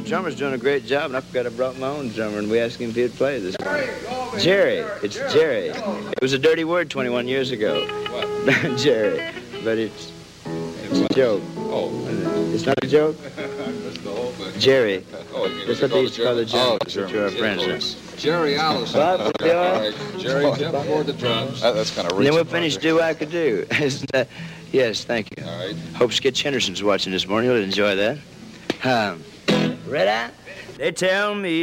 drummer's doing a great job, and I forgot I brought my own drummer, and we asked him if he'd play this morning. Jerry. It's Jerry. It was a dirty word 21 years ago. What? Jerry. But it's a joke. Oh. It's not a joke? That's the whole thing. Jerry. Oh, That's what they used to call the Germans, which are our friends. Jerry Allison. What? All right. Jerry, jump aboard the drums. That's kind of And then we'll finish Do I Could Do. Yes, thank you. All right. Hope Skitch Henderson's watching this morning. He'll enjoy that. Red Eye? They tell me